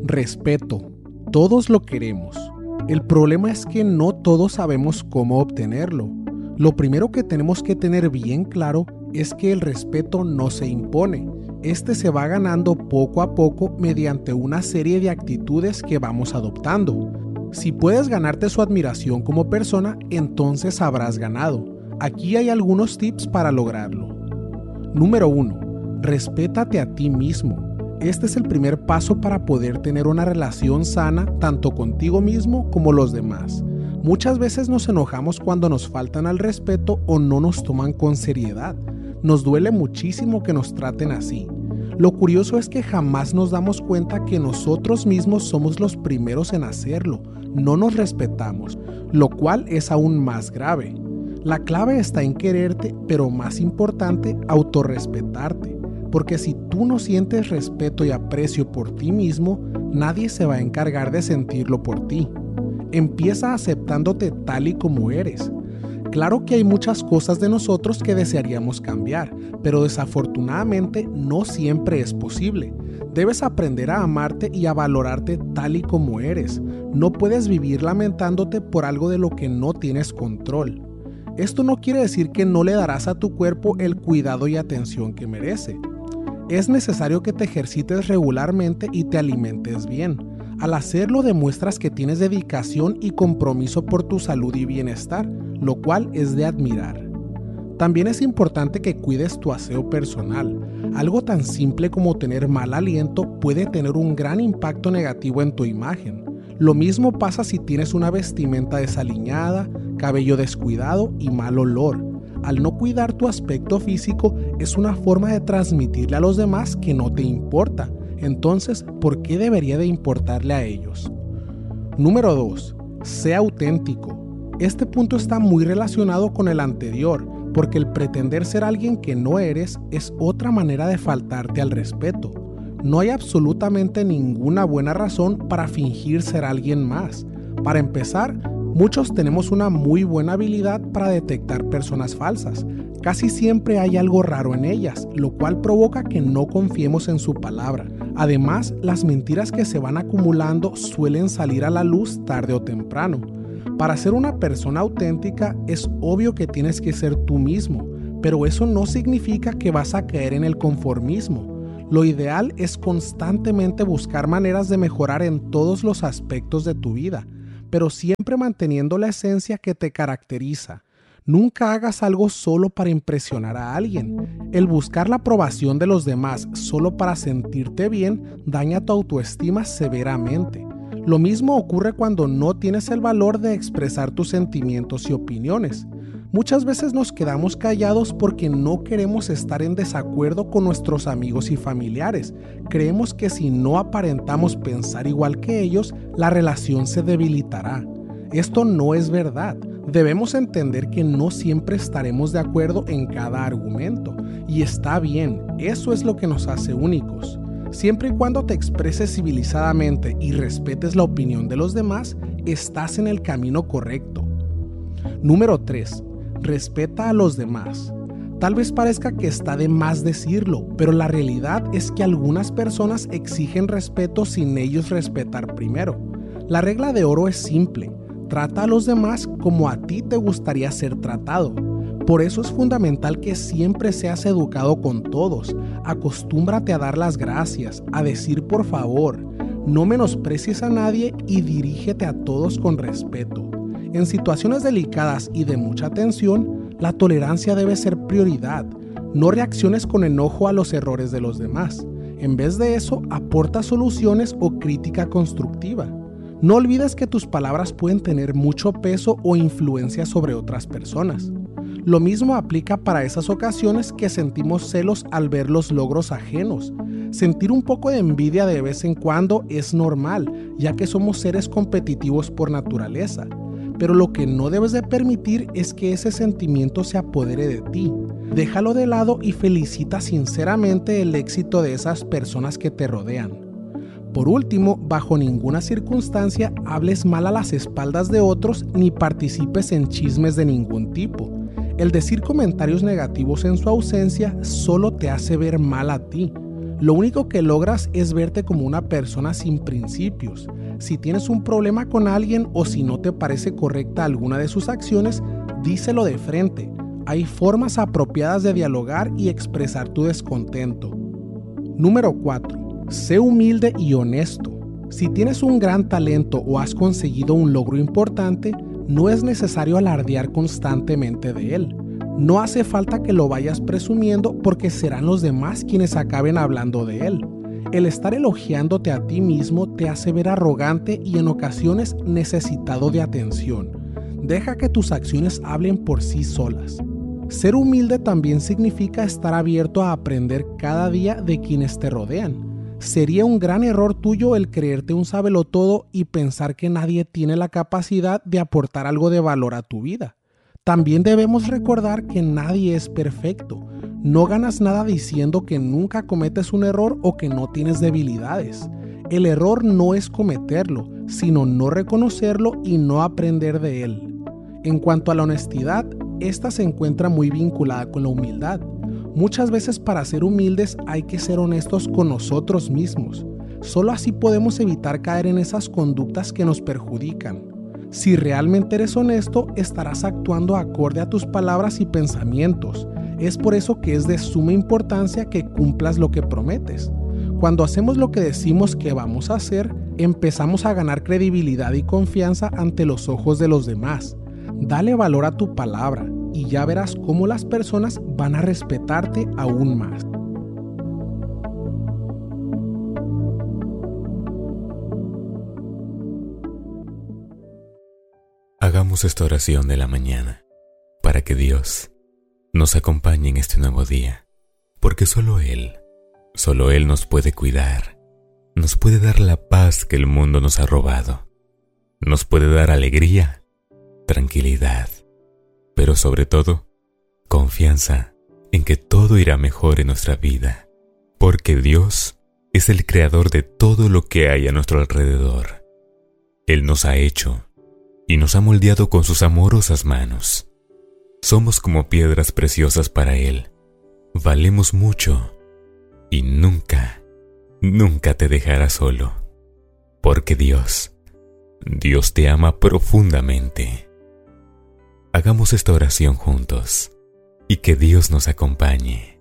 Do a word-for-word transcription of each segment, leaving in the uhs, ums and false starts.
Respeto. Todos lo queremos. El problema es que no todos sabemos cómo obtenerlo. Lo primero que tenemos que tener bien claro es que el respeto no se impone. Este se va ganando poco a poco mediante una serie de actitudes que vamos adoptando. Si puedes ganarte su admiración como persona, entonces habrás ganado. Aquí hay algunos tips para lograrlo. Número uno. Respétate a ti mismo. Este es el primer paso para poder tener una relación sana tanto contigo mismo como los demás. Muchas veces nos enojamos cuando nos faltan al respeto o no nos toman con seriedad. Nos duele muchísimo que nos traten así. Lo curioso es que jamás nos damos cuenta que nosotros mismos somos los primeros en hacerlo. No nos respetamos, lo cual es aún más grave. La clave está en quererte, pero más importante, autorrespetarte. Porque si tú no sientes respeto y aprecio por ti mismo, nadie se va a encargar de sentirlo por ti. Empieza aceptándote tal y como eres. Claro que hay muchas cosas de nosotros que desearíamos cambiar, pero desafortunadamente no siempre es posible. Debes aprender a amarte y a valorarte tal y como eres. No puedes vivir lamentándote por algo de lo que no tienes control. Esto no quiere decir que no le darás a tu cuerpo el cuidado y atención que merece. Es necesario que te ejercites regularmente y te alimentes bien. Al hacerlo demuestras que tienes dedicación y compromiso por tu salud y bienestar, lo cual es de admirar. También es importante que cuides tu aseo personal. Algo tan simple como tener mal aliento puede tener un gran impacto negativo en tu imagen. Lo mismo pasa si tienes una vestimenta desaliñada, cabello descuidado y mal olor. Al no cuidar tu aspecto físico es una forma de transmitirle a los demás que no te importa. Entonces, ¿por qué debería de importarle a ellos? Número dos. Sé auténtico. Este punto está muy relacionado con el anterior, porque el pretender ser alguien que no eres es otra manera de faltarte al respeto. No hay absolutamente ninguna buena razón para fingir ser alguien más. Para empezar, muchos tenemos una muy buena habilidad para detectar personas falsas. Casi siempre hay algo raro en ellas, lo cual provoca que no confiemos en su palabra. Además, las mentiras que se van acumulando suelen salir a la luz tarde o temprano. Para ser una persona auténtica es obvio que tienes que ser tú mismo, pero eso no significa que vas a caer en el conformismo. Lo ideal es constantemente buscar maneras de mejorar en todos los aspectos de tu vida, pero siempre manteniendo la esencia que te caracteriza. Nunca hagas algo solo para impresionar a alguien. El buscar la aprobación de los demás solo para sentirte bien daña tu autoestima severamente. Lo mismo ocurre cuando no tienes el valor de expresar tus sentimientos y opiniones. Muchas veces nos quedamos callados porque no queremos estar en desacuerdo con nuestros amigos y familiares. Creemos que si no aparentamos pensar igual que ellos, la relación se debilitará. Esto no es verdad. Debemos entender que no siempre estaremos de acuerdo en cada argumento. Y está bien, eso es lo que nos hace únicos. Siempre y cuando te expreses civilizadamente y respetes la opinión de los demás, estás en el camino correcto. Número tres. Respeta a los demás. Tal vez parezca que está de más decirlo, pero la realidad es que algunas personas exigen respeto sin ellos respetar primero. La regla de oro es simple: trata a los demás como a ti te gustaría ser tratado. Por eso es fundamental que siempre seas educado con todos. Acostúmbrate a dar las gracias, a decir por favor. No menosprecies a nadie y dirígete a todos con respeto. En situaciones delicadas y de mucha tensión, la tolerancia debe ser prioridad. No reacciones con enojo a los errores de los demás. En vez de eso, aporta soluciones o crítica constructiva. No olvides que tus palabras pueden tener mucho peso o influencia sobre otras personas. Lo mismo aplica para esas ocasiones que sentimos celos al ver los logros ajenos. Sentir un poco de envidia de vez en cuando es normal, ya que somos seres competitivos por naturaleza. Pero lo que no debes de permitir es que ese sentimiento se apodere de ti. Déjalo de lado y felicita sinceramente el éxito de esas personas que te rodean. Por último, bajo ninguna circunstancia hables mal a las espaldas de otros ni participes en chismes de ningún tipo. El decir comentarios negativos en su ausencia solo te hace ver mal a ti. Lo único que logras es verte como una persona sin principios. Si tienes un problema con alguien o si no te parece correcta alguna de sus acciones, díselo de frente. Hay formas apropiadas de dialogar y expresar tu descontento. Número cuatro. Sé humilde y honesto. Si tienes un gran talento o has conseguido un logro importante, no es necesario alardear constantemente de él. No hace falta que lo vayas presumiendo porque serán los demás quienes acaben hablando de él. El estar elogiándote a ti mismo te hace ver arrogante y en ocasiones necesitado de atención. Deja que tus acciones hablen por sí solas. Ser humilde también significa estar abierto a aprender cada día de quienes te rodean. Sería un gran error tuyo el creerte un sabelotodo y pensar que nadie tiene la capacidad de aportar algo de valor a tu vida. También debemos recordar que nadie es perfecto. No ganas nada diciendo que nunca cometes un error o que no tienes debilidades. El error no es cometerlo, sino no reconocerlo y no aprender de él. En cuanto a la honestidad, esta se encuentra muy vinculada con la humildad. Muchas veces para ser humildes hay que ser honestos con nosotros mismos. Solo así podemos evitar caer en esas conductas que nos perjudican. Si realmente eres honesto, estarás actuando acorde a tus palabras y pensamientos. Es por eso que es de suma importancia que cumplas lo que prometes. Cuando hacemos lo que decimos que vamos a hacer, empezamos a ganar credibilidad y confianza ante los ojos de los demás. Dale valor a tu palabra y ya verás cómo las personas van a respetarte aún más. Hagamos esta oración de la mañana para que Dios nos acompañe en este nuevo día, porque solo Él, solo Él nos puede cuidar, nos puede dar la paz que el mundo nos ha robado, nos puede dar alegría, tranquilidad, pero sobre todo, confianza en que todo irá mejor en nuestra vida, porque Dios es el creador de todo lo que hay a nuestro alrededor. Él nos ha hecho y nos ha moldeado con sus amorosas manos. Somos como piedras preciosas para Él. Valemos mucho y nunca, nunca te dejará solo. Porque Dios, Dios te ama profundamente. Hagamos esta oración juntos y que Dios nos acompañe.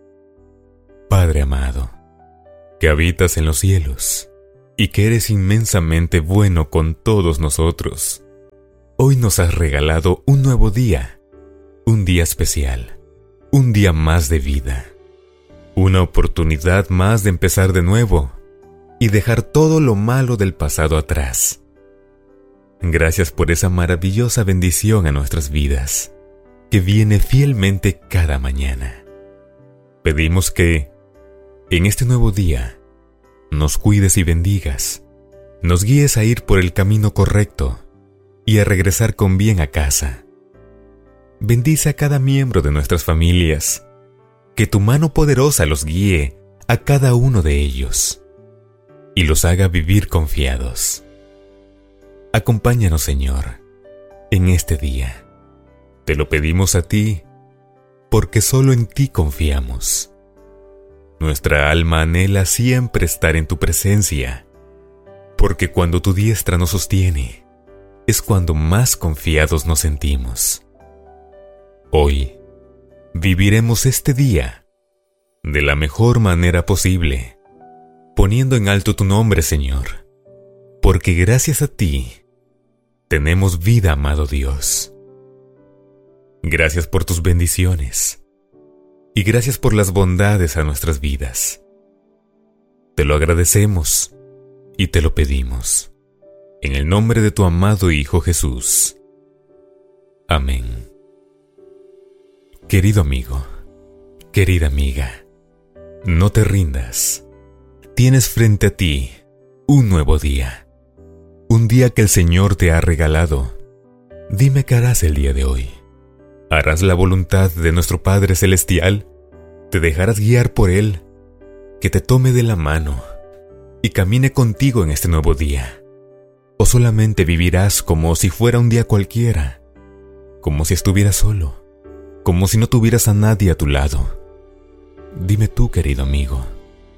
Padre amado, que habitas en los cielos y que eres inmensamente bueno con todos nosotros, hoy nos has regalado un nuevo día, un día especial, un día más de vida, una oportunidad más de empezar de nuevo y dejar todo lo malo del pasado atrás. Gracias por esa maravillosa bendición a nuestras vidas, que viene fielmente cada mañana. Pedimos que, en este nuevo día, nos cuides y bendigas, nos guíes a ir por el camino correcto y a regresar con bien a casa. Bendice a cada miembro de nuestras familias, que tu mano poderosa los guíe a cada uno de ellos y los haga vivir confiados. Acompáñanos, Señor, en este día. Te lo pedimos a ti, porque solo en ti confiamos. Nuestra alma anhela siempre estar en tu presencia, porque cuando tu diestra nos sostiene, es cuando más confiados nos sentimos. Hoy, viviremos este día de la mejor manera posible, poniendo en alto tu nombre, Señor, porque gracias a ti tenemos vida, amado Dios. Gracias por tus bendiciones y gracias por las bondades a nuestras vidas. Te lo agradecemos y te lo pedimos, en el nombre de tu amado Hijo Jesús. Amén. Querido amigo, querida amiga, no te rindas. Tienes frente a ti un nuevo día, un día que el Señor te ha regalado. Dime qué harás el día de hoy. ¿Harás la voluntad de nuestro Padre Celestial? ¿Te dejarás guiar por Él? Que te tome de la mano y camine contigo en este nuevo día. ¿O solamente vivirás como si fuera un día cualquiera? Como si estuvieras solo, como si no tuvieras a nadie a tu lado. Dime tú, querido amigo,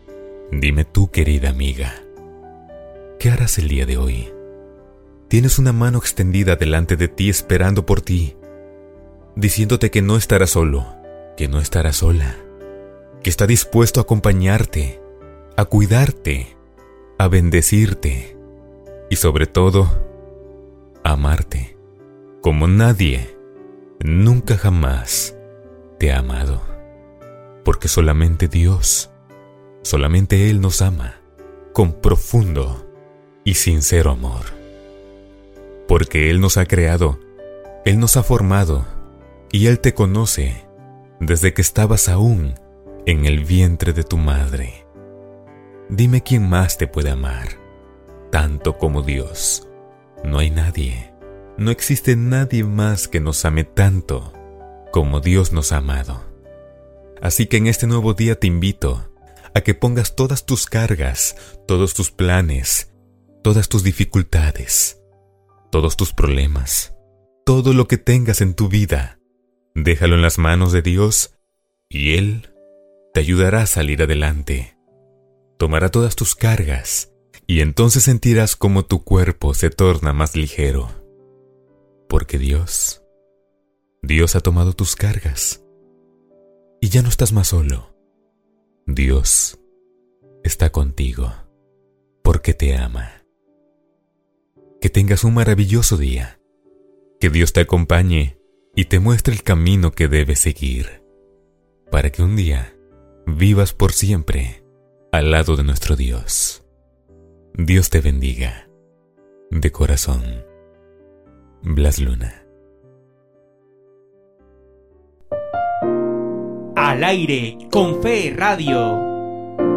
Dime tú, querida amiga, ¿qué harás el día de hoy? Tienes una mano extendida delante de ti esperando por ti, diciéndote que no estarás solo, que no estarás sola, que está dispuesto a acompañarte, a cuidarte, a bendecirte y sobre todo, a amarte como nadie, nunca jamás te ha amado. Porque solamente Dios, solamente Él nos ama con profundo y sincero amor. Porque Él nos ha creado, Él nos ha formado y Él te conoce desde que estabas aún en el vientre de tu madre. Dime quién más te puede amar, tanto como Dios. No hay nadie, no existe nadie más que nos ame tanto como Dios nos ha amado. Así que en este nuevo día te invito a que pongas todas tus cargas, todos tus planes, todas tus dificultades, todos tus problemas, todo lo que tengas en tu vida, déjalo en las manos de Dios y Él te ayudará a salir adelante. Tomará todas tus cargas y entonces sentirás como tu cuerpo se torna más ligero. Porque Dios, Dios ha tomado tus cargas y ya no estás más solo. Dios está contigo porque te ama. Que tengas un maravilloso día. Que Dios te acompañe y te muestre el camino que debes seguir, para que un día vivas por siempre al lado de nuestro Dios. Dios te bendiga. De corazón, Blas Luna. Al aire con Fe Radio.